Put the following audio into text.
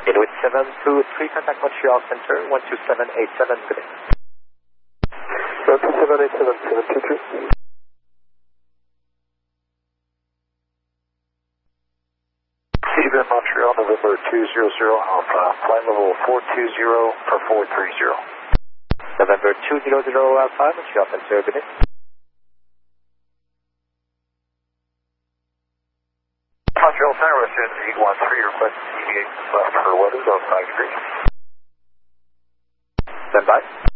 Inuit 723, contact Montreal Center, 12787, good day. 12787, 723. Seabend Montreal, November 200 Alpha, flight level 420 for 430. November 200 Alpha, Montreal Center, good day. Montreal Center, Western 813, request deviate left for weather, zone 5 degrees. Stand by.